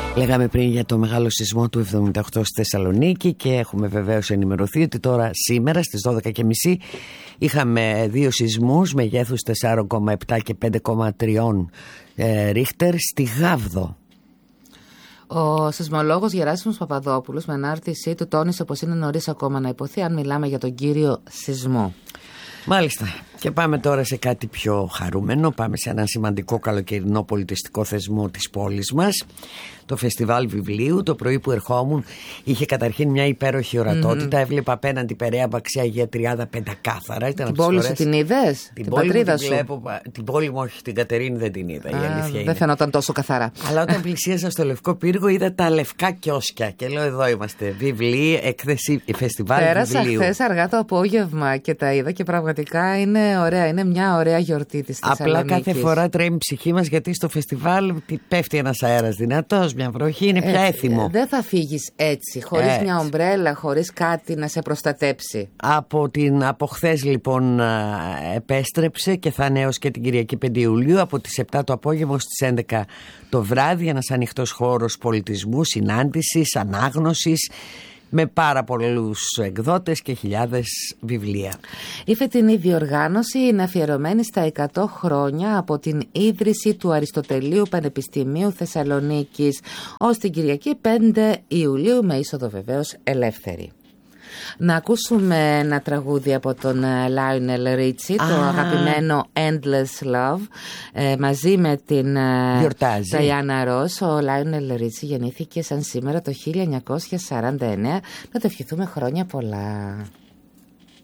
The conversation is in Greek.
Λέγαμε πριν για το μεγάλο σεισμό του 78 στη Θεσσαλονίκη και έχουμε βεβαίως ενημερωθεί ότι τώρα σήμερα στις 12.30 είχαμε δύο σεισμούς μεγέθους 4,7 και 5,3 Ρίχτερ στη Γάβδο. Ο σεισμολόγος Γεράσιμος Παπαδόπουλος με ανάρτησή του τόνισε πως είναι νωρίς ακόμα να υποθεί αν μιλάμε για τον κύριο σεισμό. Μάλιστα. Και πάμε τώρα σε κάτι πιο χαρούμενο. Πάμε σε έναν σημαντικό καλοκαιρινό πολιτιστικό θεσμό της πόλης μας, το Φεστιβάλ Βιβλίου. Το πρωί που ερχόμουν είχε καταρχήν μια υπέροχη ορατότητα. Έβλεπα απέναντι Περαία Μπαξία Αγία Τριάδα πεντακάθαρα. Την πόλη σου την είδες? Την πατρίδα σου? Την πόλη μου όχι, την Κατερίνη δεν την είδα. Η αλήθεια είναι. Δεν φαινόταν τόσο καθαρά. Αλλά όταν πλησίασα στο Λευκό Πύργο είδα τα λευκά κιόσκια και λέω εδώ είμαστε. Βιβλία, έκθεση, φεστιβάλ Βιβλίου. Πέρασα χθες αργά το απόγευμα και τα είδα και πραγματικά είναι ωραία. Είναι μια ωραία γιορτή της Θεσσαλονίκης. Απλά κάθε φορά τρέμει η ψυχή μας γιατί στο φεστιβάλ πέφτει ένας αέρας δυνατός, μια βροχή, είναι πια έθιμο. Δεν θα φύγεις έτσι, χωρίς μια ομπρέλα, χωρίς κάτι να σε προστατέψει. Από χθες λοιπόν επέστρεψε και θα είναι έως και την Κυριακή 5 Ιουλίου από τις 7 το απόγευμα στις 11 το βράδυ, ένας ανοιχτός χώρος πολιτισμού, συνάντησης, ανάγνωσης, με πάρα πολλούς εκδότες και χιλιάδες βιβλία. Η φετινή διοργάνωση είναι αφιερωμένη στα 100 χρόνια από την ίδρυση του Αριστοτελείου Πανεπιστημίου Θεσσαλονίκης ως την Κυριακή 5 Ιουλίου με είσοδο βεβαίως ελεύθερη. Να ακούσουμε ένα τραγούδι από τον Lionel Richie, το αγαπημένο Endless Love, μαζί με την Diana Ross. Ο Lionel Richie γεννήθηκε σαν σήμερα το 1949. Να το ευχηθούμε χρόνια πολλά.